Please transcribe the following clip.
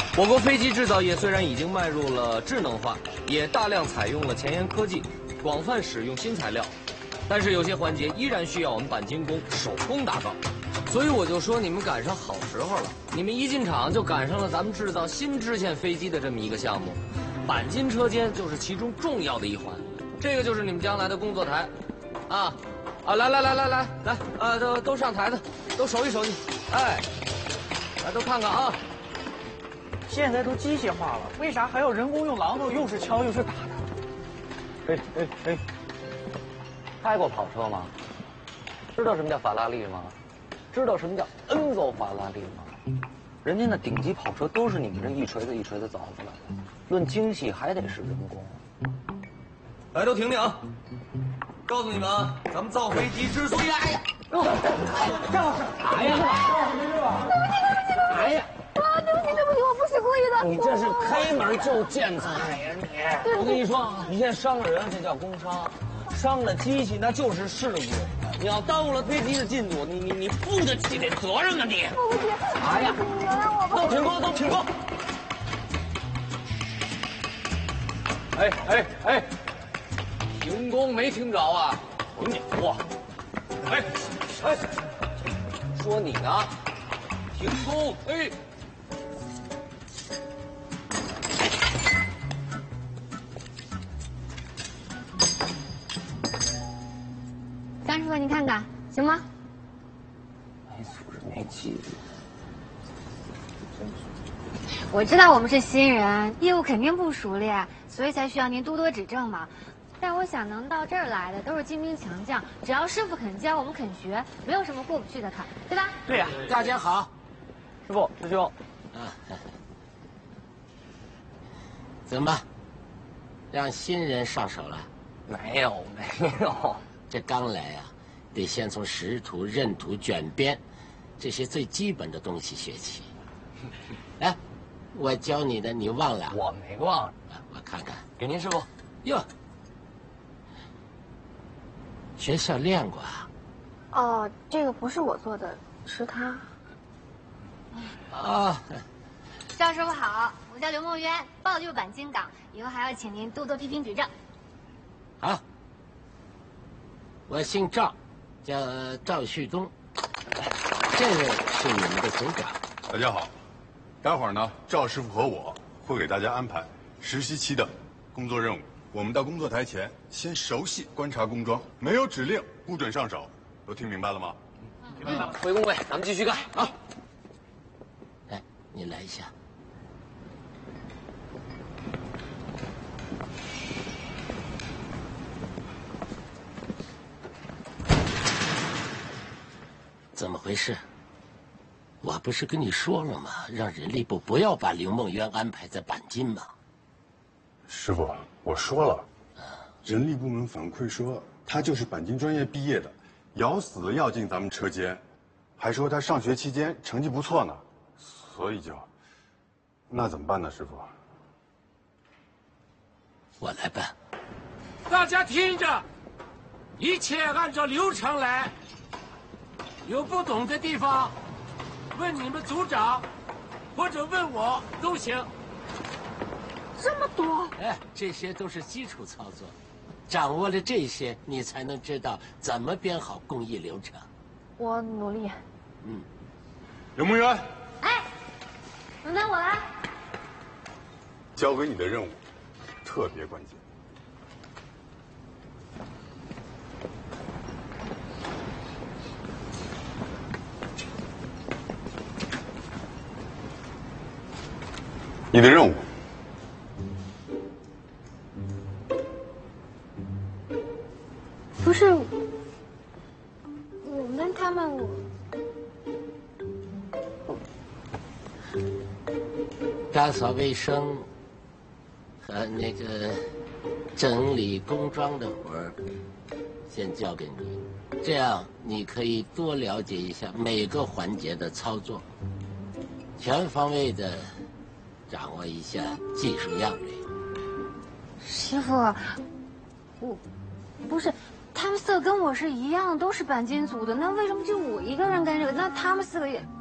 我国飞机制造业虽然已经迈入了智能化，也大量采用了前沿科技，广泛使用新材料，但是有些环节依然需要我们钣金工手工打造。所以我就说你们赶上好时候了，你们一进厂就赶上了咱们制造新支线飞机的这么一个项目，钣金车间就是其中重要的一环。这个就是你们将来的工作台，来，都上台子，都手艺手艺，哎，来都看看啊。 现在都机械化了，为啥还要人工用榔头又是敲又是打的？ 开过跑车吗？知道什么叫法拉利吗？知道什么叫恩佐法拉利吗？人家那顶级跑车都是你们这一锤子一锤子凿出来的，论精细还得是人工。 来，都停停啊！告诉你们啊，咱们造飞机之所以张老师，哎呀， 对不起，我不是故意的。 你这是开门就见财呀你！我跟你说，你现在伤了人，这叫工伤；伤了机器，那就是事故。你要耽误了飞机的进度，你负得起这责任吗你？ 对不起， 哎呀， 你原谅我吧。 都停工，都停工！ 哎，停工没听着啊？我， 说你呢， 停工！ 张师傅，你看看行吗？ 没素质没纪律， 我知道我们是新人，业务肯定不熟练，所以才需要您多多指正嘛。但我想能到这儿来的都是精兵强将，只要师傅肯教，我们肯学，没有什么过不去的坎，对吧？ 对呀， 大家好， 师傅师兄， 怎么让新人上手了？ 没有。 这刚来啊，得先从识图、认图、卷边这些最基本的东西学起。哎，我教你的你忘了？ 我没忘， 我看看。 给您师傅。 哟，学校练过啊？ 哦，这个不是我做的，是他。 啊， 赵师傅好，我叫刘梦渊，报的就是钣金岗，以后还要请您多多批评指正。 好。我姓赵，叫赵旭东，这位是你们的组长。 大家好，待会儿呢，赵师傅和我会给大家安排实习期的工作任务。我们到工作台前先熟悉观察工装，没有指令不准上手，都听明白了吗？ 回工位，咱们继续干啊！ 来，你来一下。怎么回事？我不是跟你说了吗？让人力部不要把刘梦渊安排在钣金吗？ 师傅，我说了，人力部门反馈说他就是钣金专业毕业的，咬死要进咱们车间，还说他上学期间成绩不错呢，所以那怎么办呢，师傅？ 我来办。 大家听着，一切按照流程来。有不懂的地方，问你们组长，或者问我都行。 这么多？ 哎，这些都是基础操作，掌握了这些，你才能知道怎么编好工艺流程。 我努力。 刘梦渊， 哎，轮到我了。 交给你的任务特别关键。你的任务不是我跟他们， 打扫卫生和那个整理工装的活儿，先交给你，这样你可以多了解一下每个环节的操作，全方位的掌握一下技术要领。 师傅，我不是。他们4个跟我是一样，都是钣金组的，那为什么就我一个人干这个？那他们4个也